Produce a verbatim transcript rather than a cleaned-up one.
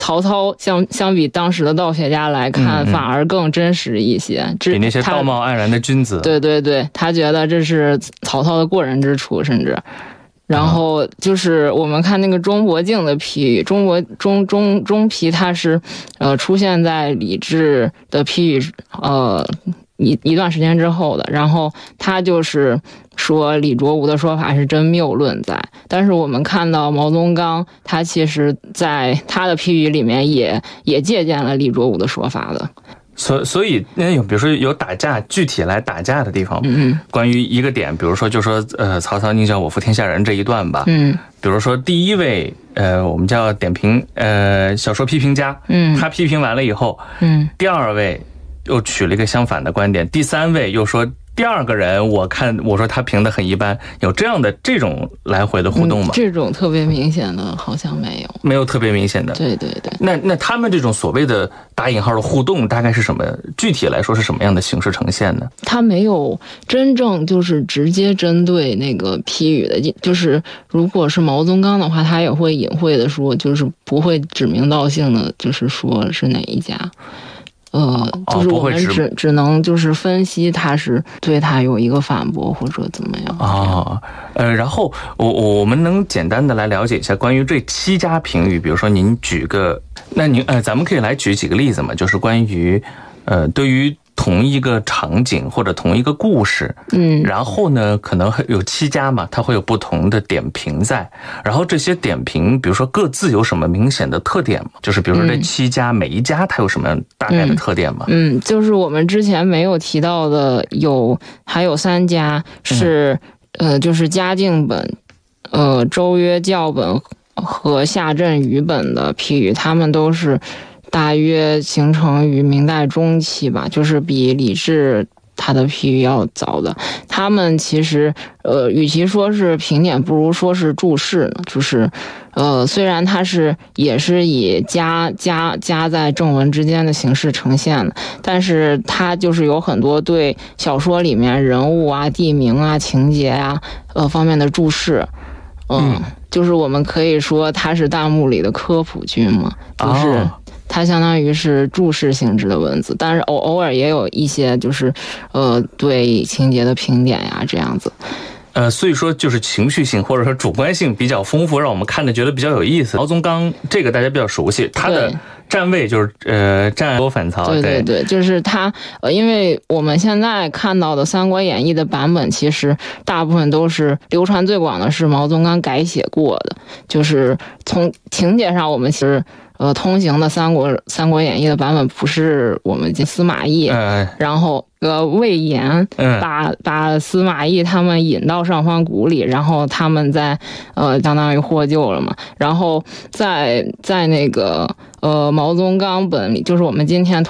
曹操相相比当时的道学家来看，嗯嗯反而更真实一些， 比那些道貌岸然的君子。 对对对，他觉得这是曹操的过人之处，甚至。然后就是我们看那个钟伯敬的批语，钟伯钟钟钟批，它是呃出现在李治的批语呃一一段时间之后的。然后他就是说李卓吾的说法是真谬论在，但是我们看到毛宗岗，他其实在他的批语里面也也借鉴了李卓吾的说法的。 所所以那有比如说有打架具体来打架的地方， 嗯， 关于一个点，比如说就说呃曹操宁叫我负天下人这一段吧， 嗯， 比如说第一位呃我们叫点评呃小说批评家， 嗯， 他批评完了以后， 嗯， 第二位又取了一个相反的观点，第三位又说第二个人我看我说他评的很一般，有这样的这种来回的互动吗？ 嗯、这种特别明显的好像没有， 没有特别明显的。 对对对。 那那他们这种所谓的打引号的互动，大概是什么？具体来说是什么样的形式呈现呢？ 他没有真正就是直接针对那个批语的，就是如果是毛宗岗的话，他也会隐晦的说，就是不会指名道姓的，就是说是哪一家。呃，就是我们只、哦、只能就是分析他是对他有一个反驳或者怎么样啊、 哦？呃，然后我我们能简单的来了解一下关于这七家评语，比如说您举个，那您呃，咱们可以来举几个例子嘛？就是关于呃，对于同一个场景或者同一个故事， 嗯， 然后呢，可能有七家嘛，它会有不同的点评在，然后这些点评，比如说各自有什么明显的特点吗？就是比如说这七家、嗯、每一家它有什么大概的特点吗？ 嗯，嗯就是我们之前没有提到的有，还有三家是、嗯、呃，就是嘉靖本、呃周约校本和夏振宇本的批语，他们都是大约形成于明代中期吧，就是比李治他的批语要早的。他们其实呃，与其说是评点，不如说是注释呢。就是呃，虽然它是也是以加加加在正文之间的形式呈现的，但是它就是有很多对小说里面人物啊、地名啊、情节啊呃方面的注释。嗯，嗯就是我们可以说它是弹幕里的科普剧嘛，就是。哦它相当于是注释性质的文字，但是偶偶尔也有一些就是，呃，对情节的评点呀，这样子。 呃，所以说就是情绪性或者说主观性比较丰富，让我们看着觉得比较有意思。毛宗岗这个大家比较熟悉，他的站位就是呃战多反曹。 对对对，就是他呃，因为我们现在看到的《三国演义》的版本，其实大部分都是流传最广的是毛宗岗改写过的，就是从情节上我们其实。呃，通行的三国《三国演义》的版本不是我们司马懿， 嗯、 然后呃魏延把、嗯、把司马懿他们引到上荒谷里，然后他们在呃相当于获救了嘛，然后在在那个呃毛宗岗本里，就是我们今天